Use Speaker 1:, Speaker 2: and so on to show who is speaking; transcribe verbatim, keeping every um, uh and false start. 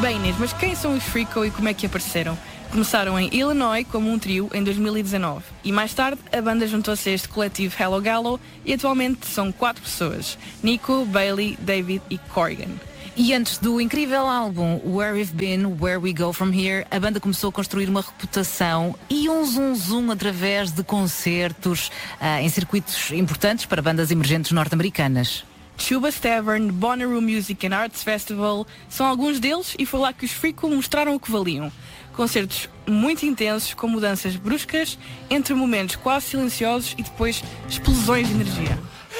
Speaker 1: Bem, Inês, mas quem são os Freako e como é que apareceram? Começaram em Illinois como um trio em dois mil e dezanove e mais tarde a banda juntou-se a este coletivo Hello Gallo e atualmente são quatro pessoas: Nico, Bailey, David e Corrigan.
Speaker 2: E antes do incrível álbum Where We've Been, Where We Go From Here, a banda começou a construir uma reputação e um zum zum através de concertos uh, em circuitos importantes para bandas emergentes norte-americanas.
Speaker 1: Chuba's Tavern, Bonnaroo Music and Arts Festival são alguns deles e foi lá que os Freako mostraram o que valiam. Concertos muito intensos, com mudanças bruscas, entre momentos quase silenciosos e depois explosões de energia.